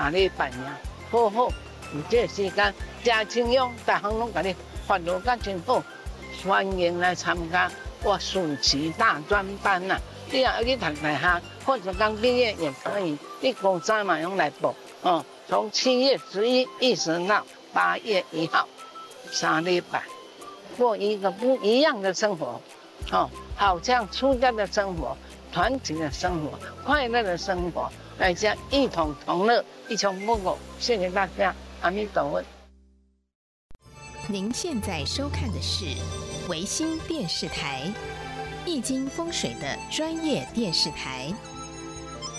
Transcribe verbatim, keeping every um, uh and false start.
三礼拜尔，好好，有这个时间，真清勇，大行拢甲你发落甲真好，欢迎来参加我暑期大专班呐、啊！你若要去读大学，或者刚毕业也可以，你高三嘛用来报哦。从七月十一一直到八月一号，三礼拜，过一个不一样的生活，哦，好像出家的生活。团结的生活，快乐的生活，大家一同同乐，一穷不苟。谢谢大家，阿弥陀佛。 您现在收看的是维新电视台，易经风水的专业电视台。